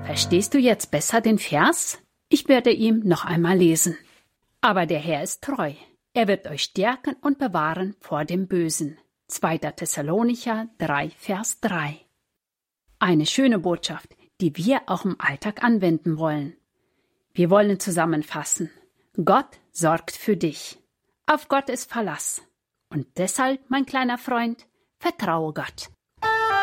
Verstehst du jetzt besser den Vers? Ich werde ihn noch einmal lesen. Aber der Herr ist treu. Er wird euch stärken und bewahren vor dem Bösen. 2. Thessalonicher 3, Vers 3. Eine schöne Botschaft, die wir auch im Alltag anwenden wollen. Wir wollen zusammenfassen. Gott sorgt für dich. Auf Gott ist Verlass. Und deshalb, mein kleiner Freund, vertraue Gott.